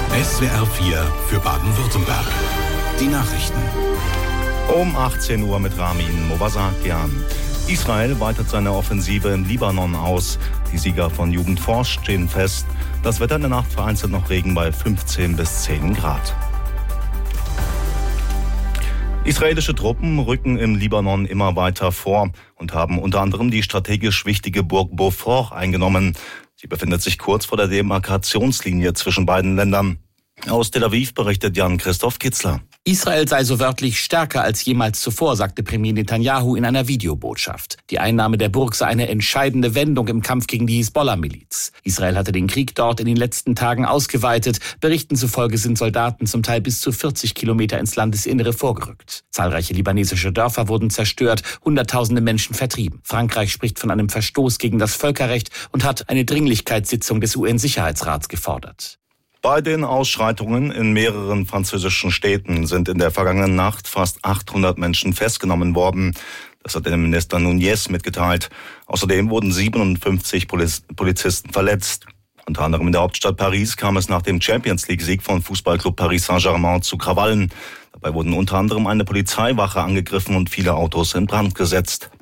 SWR 4 für Baden-Württemberg. Die Nachrichten. Um 18 Uhr mit Ramin Movasakian. Israel weitet seine Offensive im Libanon aus. Die Sieger von Jugend forscht stehen fest. Das Wetter in der Nacht vereinzelt noch Regen bei 15 bis 10 Grad. Israelische Truppen rücken im Libanon immer weiter vor und haben unter anderem die strategisch wichtige Burg Beaufort eingenommen. Sie befindet sich kurz vor der Demarkationslinie zwischen beiden Ländern. Aus Tel Aviv berichtet Jan-Christoph Kitzler. Israel sei so wörtlich stärker als jemals zuvor, sagte Premier Netanyahu in einer Videobotschaft. Die Einnahme der Burg sei eine entscheidende Wendung im Kampf gegen die Hisbollah-Miliz. Israel hatte den Krieg dort in den letzten Tagen ausgeweitet. Berichten zufolge sind Soldaten zum Teil bis zu 40 Kilometer ins Landesinnere vorgerückt. Zahlreiche libanesische Dörfer wurden zerstört, Hunderttausende Menschen vertrieben. Frankreich spricht von einem Verstoß gegen das Völkerrecht und hat eine Dringlichkeitssitzung des UN-Sicherheitsrats gefordert. Bei den Ausschreitungen in mehreren französischen Städten sind in der vergangenen Nacht fast 800 Menschen festgenommen worden. Das hat Innenminister Nunez mitgeteilt. Außerdem wurden 57 Polizisten verletzt. Unter anderem in der Hauptstadt Paris kam es nach dem Champions-League-Sieg von Fußballclub Paris Saint-Germain zu Krawallen. Dabei wurden unter anderem eine Polizeiwache angegriffen und viele Autos in Brand gesetzt.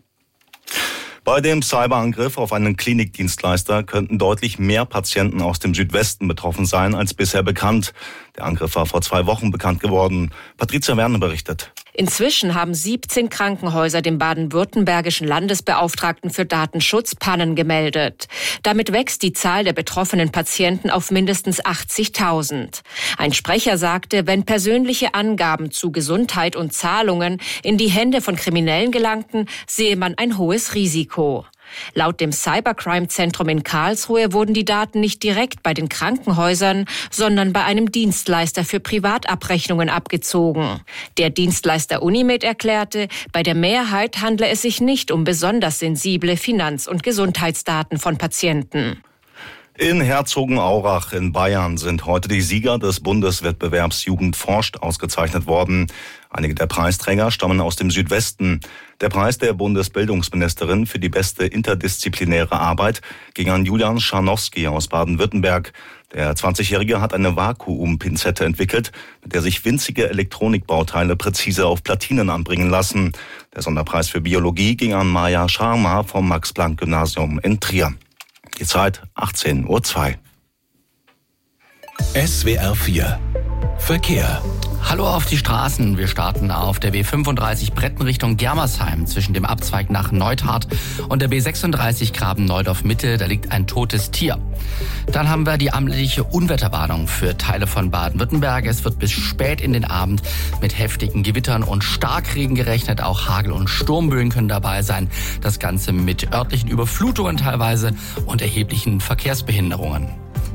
Bei dem Cyberangriff auf einen Klinikdienstleister könnten deutlich mehr Patienten aus dem Südwesten betroffen sein als bisher bekannt. Der Angriff war vor 2 Wochen bekannt geworden. Patricia Werner berichtet. Inzwischen haben 17 Krankenhäuser dem baden-württembergischen Landesbeauftragten für Datenschutz Pannen gemeldet. Damit wächst die Zahl der betroffenen Patienten auf mindestens 80.000. Ein Sprecher sagte, wenn persönliche Angaben zu Gesundheit und Zahlungen in die Hände von Kriminellen gelangten, sehe man ein hohes Risiko. Laut dem Cybercrime-Zentrum in Karlsruhe wurden die Daten nicht direkt bei den Krankenhäusern, sondern bei einem Dienstleister für Privatabrechnungen abgezogen. Der Dienstleister Unimed erklärte, bei der Mehrheit handle es sich nicht um besonders sensible Finanz- und Gesundheitsdaten von Patienten. In Herzogenaurach in Bayern sind heute die Sieger des Bundeswettbewerbs Jugend forscht ausgezeichnet worden. Einige der Preisträger stammen aus dem Südwesten. Der Preis der Bundesbildungsministerin für die beste interdisziplinäre Arbeit ging an Julian Scharnowski aus Baden-Württemberg. Der 20-Jährige hat eine Vakuumpinzette entwickelt, mit der sich winzige Elektronikbauteile präzise auf Platinen anbringen lassen. Der Sonderpreis für Biologie ging an Maja Sharma vom Max-Planck-Gymnasium in Trier. Die Zeit 18:02 Uhr. SWR 4 Verkehr. Hallo auf die Straßen. Wir starten auf der B35 Bretten Richtung Germersheim zwischen dem Abzweig nach Neuthardt und der B36 Graben-Neudorf-Mitte. Da liegt ein totes Tier. Dann haben wir die amtliche Unwetterwarnung für Teile von Baden-Württemberg. Es wird bis spät in den Abend mit heftigen Gewittern und Starkregen gerechnet. Auch Hagel- und Sturmböen können dabei sein. Das Ganze mit örtlichen Überflutungen teilweise und erheblichen Verkehrsbehinderungen.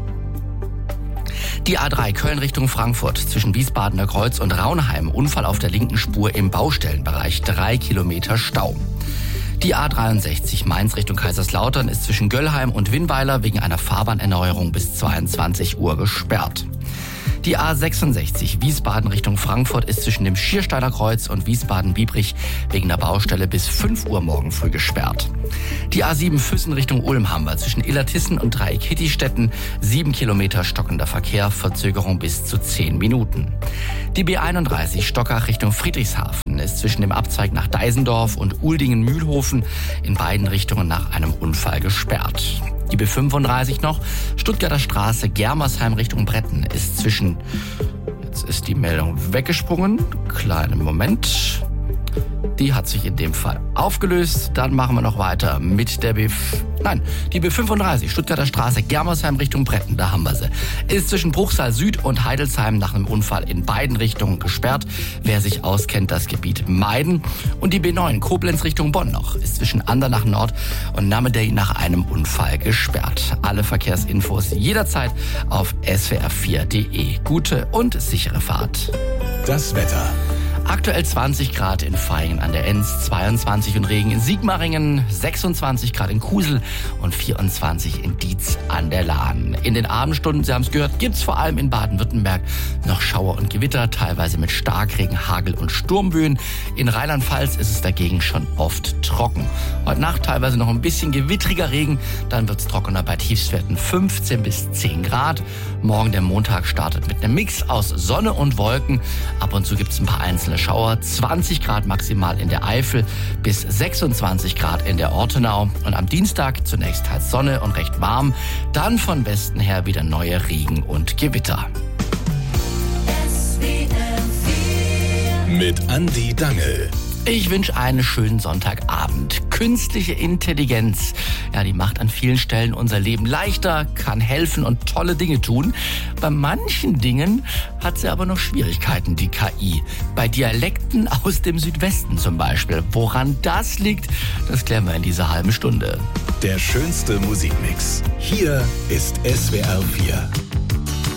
Die A3 Köln Richtung Frankfurt zwischen Wiesbadener Kreuz und Raunheim. Unfall auf der linken Spur im Baustellenbereich. 3 Kilometer Stau. Die A63 Mainz Richtung Kaiserslautern ist zwischen Göllheim und Winnweiler wegen einer Fahrbahnerneuerung bis 22 Uhr gesperrt. Die A66 Wiesbaden Richtung Frankfurt ist zwischen dem Schiersteiner Kreuz und Wiesbaden-Biebrich wegen der Baustelle bis 5 Uhr morgen früh gesperrt. Die A7 Füssen Richtung Ulm haben wir zwischen Illertissen und Dreieck-Hittistetten 7 Kilometer stockender Verkehr, Verzögerung bis zu 10 Minuten. Die B31 Stockach Richtung Friedrichshafen ist zwischen dem Abzweig nach Deisendorf und Uldingen-Mühlhofen in beiden Richtungen nach einem Unfall gesperrt. Die B35 noch, Stuttgarter Straße, Germersheim Richtung Bretten ist zwischen, jetzt ist die Meldung weggesprungen, kleinen Moment, die hat sich in dem Fall aufgelöst. Dann machen wir noch weiter mit der die B35, Stuttgarter Straße, Germersheim Richtung Bretten, da haben wir sie. Ist zwischen Bruchsal Süd und Heidelsheim nach einem Unfall in beiden Richtungen gesperrt. Wer sich auskennt, das Gebiet meiden. Und die B9, Koblenz Richtung Bonn noch, ist zwischen Andernach Nord und Namedey nach einem Unfall gesperrt. Alle Verkehrsinfos jederzeit auf swr4.de. Gute und sichere Fahrt. Das Wetter. Aktuell 20 Grad in Vaihingen an der Enz, 22 und Regen in Sigmaringen, 26 Grad in Kusel und 24 in Dietz an der Lahn. In den Abendstunden, Sie haben es gehört, gibt es vor allem in Baden-Württemberg noch Schauer und Gewitter, teilweise mit Starkregen, Hagel und Sturmböen. In Rheinland-Pfalz ist es dagegen schon oft trocken. Heute Nacht teilweise noch ein bisschen gewittriger Regen, dann wird es trockener bei Tiefstwerten 15 bis 10 Grad. Morgen der Montag startet mit einem Mix aus Sonne und Wolken. Ab und zu gibt es ein paar einzelne Schauer. 20 Grad maximal in der Eifel bis 26 Grad in der Ortenau. Und am Dienstag zunächst teils Sonne und recht warm. Dann von Westen her wieder neue Regen und Gewitter. Mit Andi Dangel. Ich wünsche einen schönen Sonntagabend. Künstliche Intelligenz, ja, die macht an vielen Stellen unser Leben leichter, kann helfen und tolle Dinge tun. Bei manchen Dingen hat sie aber noch Schwierigkeiten, die KI. Bei Dialekten aus dem Südwesten zum Beispiel. Woran das liegt, das klären wir in dieser halben Stunde. Der schönste Musikmix. Hier ist SWR 4.